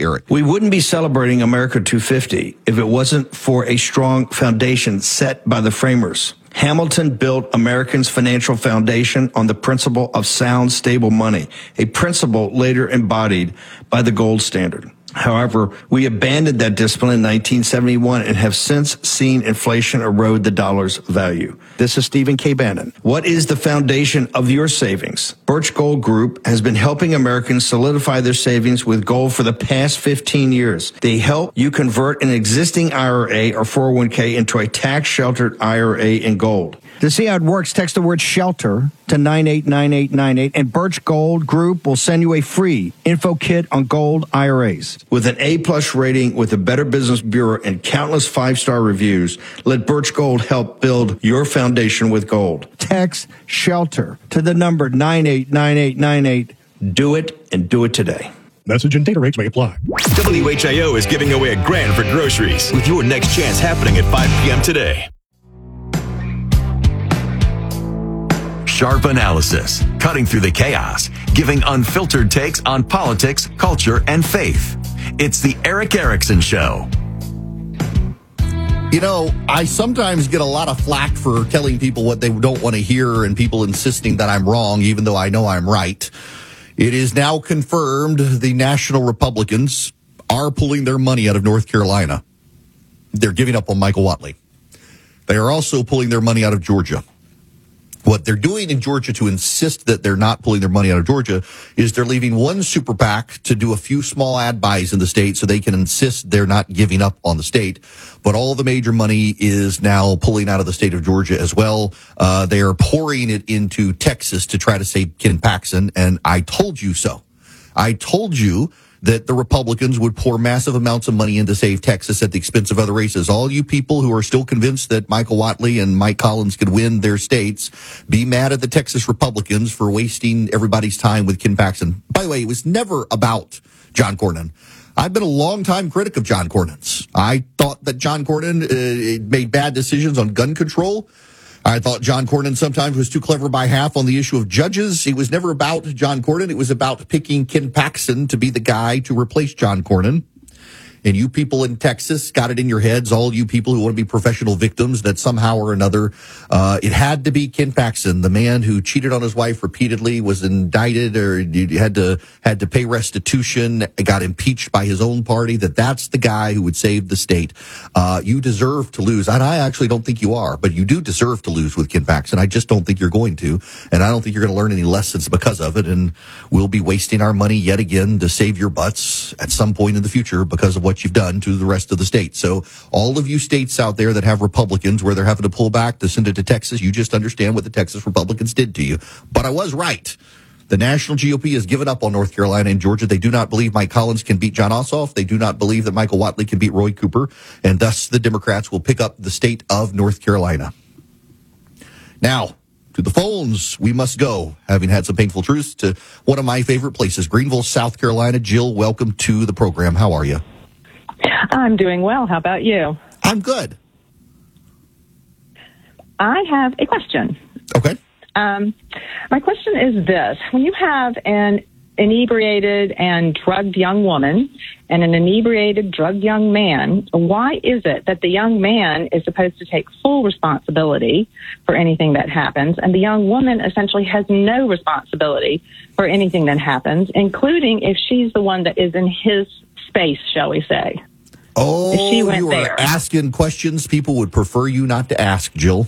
Eric. We wouldn't be celebrating America 250 if it wasn't for a strong foundation set by the framers. Hamilton built Americans' financial foundation on the principle of sound, stable money, a principle later embodied by the gold standard. However, we abandoned that discipline in 1971 and have since seen inflation erode the dollar's value. This is Stephen K. Bannon. What is the foundation of your savings? Birch Gold Group has been helping Americans solidify their savings with gold for the past 15 years. They help you convert an existing IRA or 401k into a tax-sheltered IRA in gold. To see how it works, text the word SHELTER to 989898, and Birch Gold Group will send you a free info kit on gold IRAs. With an A-plus rating with the Better Business Bureau and countless 5-star reviews, let Birch Gold help build your foundation with gold. Text SHELTER to the number 989898. Do it, and do it today. Message and data rates may apply. WHIO is giving away $1,000 for groceries with your next chance happening at 5 p.m. today. Sharp analysis, cutting through the chaos, giving unfiltered takes on politics, culture, and faith. It's the Erick Erickson Show. You know, I sometimes get a lot of flack for telling people what they don't want to hear and people insisting that I'm wrong, even though I know I'm right. It is now confirmed the National Republicans are pulling their money out of North Carolina. They're giving up on Michael Whatley. They are also pulling their money out of Georgia. What they're doing in Georgia to insist that they're not pulling their money out of Georgia is they're leaving one super PAC to do a few small ad buys in the state so they can insist they're not giving up on the state. But all the major money is now pulling out of the state of Georgia as well. They are pouring it into Texas to try to save Ken Paxton. And I told you so. I told you that the Republicans would pour massive amounts of money in to save Texas at the expense of other races. All you people who are still convinced that Michael Whatley and Mike Collins could win their states, be mad at the Texas Republicans for wasting everybody's time with Ken Paxton. By the way, it was never about John Cornyn. I've been a long-time critic of John Cornyn's. I thought that John Cornyn made bad decisions on gun control. I thought John Cornyn sometimes was too clever by half on the issue of judges. It was never about John Cornyn. It was about picking Ken Paxton to be the guy to replace John Cornyn. And you people in Texas got it in your heads, all you people who want to be professional victims, that somehow or another it had to be Ken Paxton, the man who cheated on his wife repeatedly, was indicted or had to pay restitution, got impeached by his own party, that's the guy who would save the state. You deserve to lose. And I actually don't think you are, but you do deserve to lose with Ken Paxton. I just don't think you're going to. And I don't think you're going to learn any lessons because of it. And we'll be wasting our money yet again to save your butts at some point in the future because of what you've done to the rest of the state. So all of you states out there that have Republicans where they're having to pull back to send it to Texas, you just understand what the Texas Republicans did to you. But I was right. The national GOP has given up on North Carolina and Georgia. They do not believe Mike Collins can beat John Ossoff. They do not believe that Michael Whatley can beat Roy Cooper. And thus the Democrats will pick up the state of North Carolina. Now, to the phones we must go, having had some painful truths, to one of my favorite places, Greenville, South Carolina. Jill, welcome to the program. How are you? I'm doing well. How about you? I'm good. I have a question. Okay. My question is this. When you have an inebriated and drugged young woman and an inebriated, drugged young man, why is it that the young man is supposed to take full responsibility for anything that happens, and the young woman essentially has no responsibility for anything that happens, including if she's the one that is in his space, shall we say? Oh, if she went you are there. asking questions people would prefer you not to ask, Jill.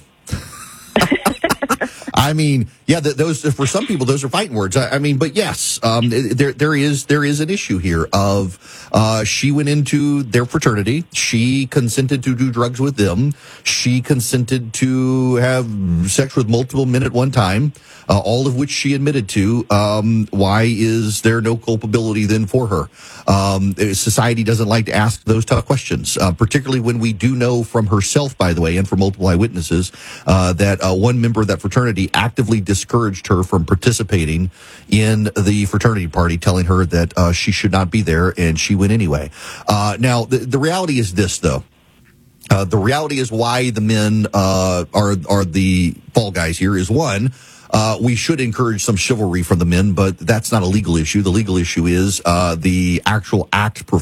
I mean, yeah, those for some people those are fighting words. I mean, but yes, there is an issue here of she went into their fraternity. She consented to do drugs with them. She consented to have sex with multiple men at one time, all of which she admitted to. Why is there no culpability then for her? Society doesn't like to ask those tough questions, particularly when we do know from herself, by the way, and from multiple eyewitnesses, that one member of that fraternity actively discouraged her from participating in the fraternity party, telling her that she should not be there, and she went anyway. Now, the reality is this, though. The reality is why the men are the fall guys here is, one, we should encourage some chivalry from the men, but that's not a legal issue. The legal issue is the actual act